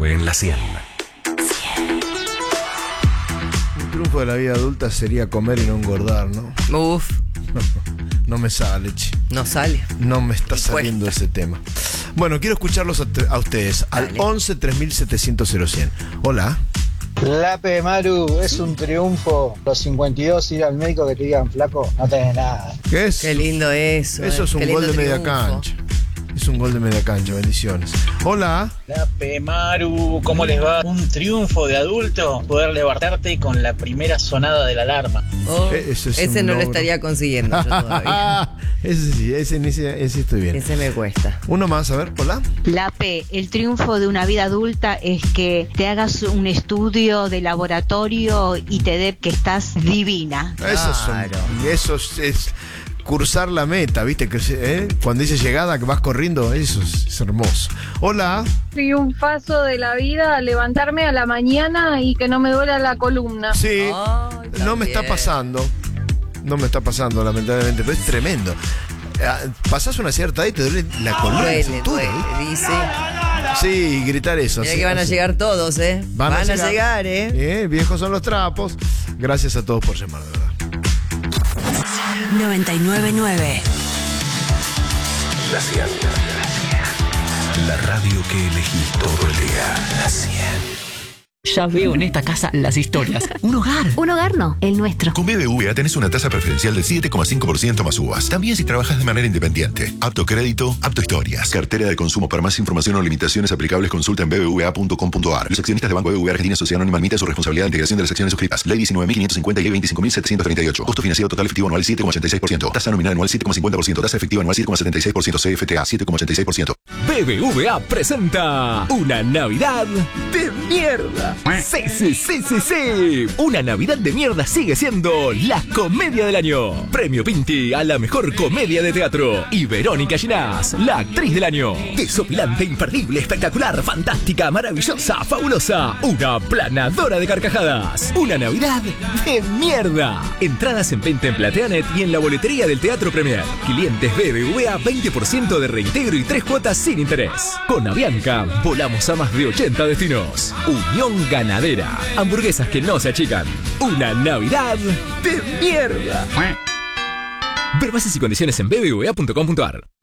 En la 100. Un triunfo de la vida adulta sería comer y no engordar, ¿no? Uf, No me sale, che. no sale. No me está Y saliendo ese tema. Bueno, quiero escucharlos a ustedes. Al Dale. 11 3700 0100. Hola. Lape Maru, es un triunfo. Los 52 ir al médico que te digan flaco, no tenés nada. ¿Qué es? Qué lindo eso. Eso es Qué un lindo gol de media triunfo. cancha. Es un gol de media cancha, bendiciones. Hola. Lape Maru, ¿cómo les va? Un triunfo de adulto, poder levantarte con la primera sonada de la alarma. Oh, Ese es ese un no lo logro. estaría consiguiendo yo todavía. Ese sí, ese estoy bien. Ese me cuesta. Uno más, a ver, hola. Lape, el triunfo de una vida adulta es que te hagas un estudio de laboratorio y te dé que estás divina. Eso es cursar la meta, ¿viste? Cuando dice llegada, que vas corriendo, eso es hermoso. Hola. Triunfazo de la vida, levantarme a la mañana y que no me duela la columna. Sí, Ay, no me está también. pasando. No me está pasando, lamentablemente, pero es tremendo. Pasás una cierta edad y te duele la columna. Duele, cintura, duele, dice. Sí, y gritar eso. Mira sí, que van a así. llegar todos, ¿eh? Van a llegar, ¿eh? Viejos son los trapos. Gracias a todos por llamar, de verdad. 999. La 100. La radio que elegís todo el día. La 100. Ya veo en esta casa las historias. Un hogar. Un hogar no, el nuestro. Con BBVA tenés una tasa preferencial del 7,5% más uvas. También si trabajas de manera independiente. Apto crédito, apto historias. Cartera de consumo. Para más información o limitaciones aplicables, consulta en bbva.com.ar. Los accionistas de Banco BBVA Argentina Sociedad Anónima admiten su responsabilidad de integración de las acciones suscritas. Ley 19.550 y Ley 25.738. Costo financiero total efectivo anual 7,86%. Tasa nominal anual 7,50%. Tasa efectiva anual 7,76%. CFTA 7,86%. BBVA presenta una Navidad de mierda. Sí. Una Navidad de mierda sigue siendo la comedia del año. Premio Pinti a la mejor comedia de teatro. Y Verónica Ginás, la actriz del año. Desopilante, imperdible, espectacular, fantástica, maravillosa, fabulosa. Una planadora de carcajadas. Una Navidad de mierda. Entradas en venta en Plateanet y en la boletería del Teatro Premier. Clientes BBVA 20% de reintegro y 3 cuotas sin interés. Con Avianca volamos a más de 80 destinos. Unión Ganadera. Hamburguesas que no se achican. Una Navidad de mierda. Ver bases y condiciones en bbva.com.ar.